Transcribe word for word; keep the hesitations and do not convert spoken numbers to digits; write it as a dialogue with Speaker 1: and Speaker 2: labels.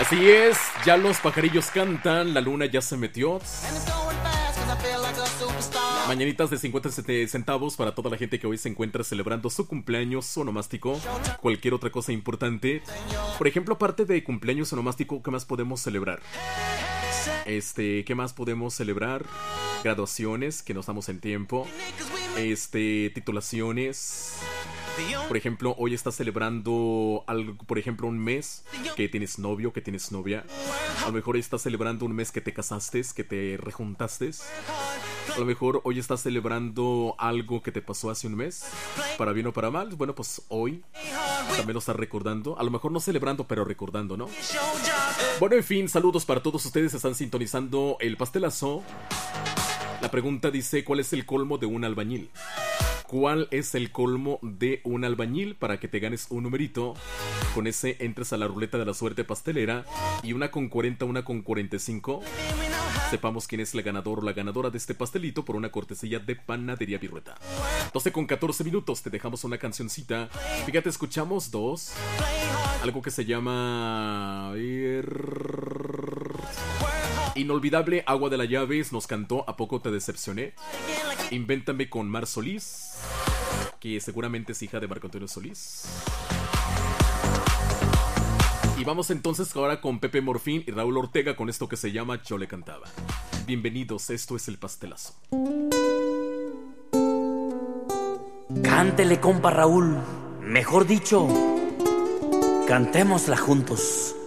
Speaker 1: Así es, ya los pajarillos cantan, la luna ya se metió. Mañanitas de cincuenta centavos para toda la gente que hoy se encuentra celebrando su cumpleaños onomástico. Cualquier otra cosa importante. Por ejemplo, aparte de cumpleaños onomástico, ¿qué más podemos celebrar? Este, ¿qué más podemos celebrar? Graduaciones, que no estamos en tiempo. Este, titulaciones. Por ejemplo, hoy estás celebrando algo, por ejemplo, un mes que tienes novio, que tienes novia. A lo mejor hoy estás celebrando un mes que te casaste, que te rejuntaste. A lo mejor hoy estás celebrando algo que te pasó hace un mes, para bien o para mal. Bueno, pues hoy también lo estás recordando. A lo mejor no celebrando, pero recordando, ¿no? Bueno, en fin, saludos para todos ustedes. Están sintonizando el pastelazo. La pregunta dice, ¿cuál es el colmo de un albañil? ¿Cuál es el colmo de un albañil? Para que te ganes un numerito. Con ese entres a la ruleta de la suerte pastelera. Y una con cuarenta, una con cuarenta y cinco. Sepamos quién es el ganador o la ganadora de este pastelito por una cortesía de Panadería Virrueta. doce con catorce minutos, te dejamos una cancioncita. Fíjate, escuchamos dos. Algo que se llama... Inolvidable, Agua de la Llaves. Nos cantó ¿A poco te decepcioné? Invéntame con Mar Solís, que seguramente es hija de Marco Antonio Solís. Y vamos entonces ahora con Pepe Morfín y Raúl Ortega con esto que se llama Yo le cantaba. Bienvenidos, esto es El Pastelazo.
Speaker 2: Cántele, compa Raúl. Mejor dicho, cantémosla juntos.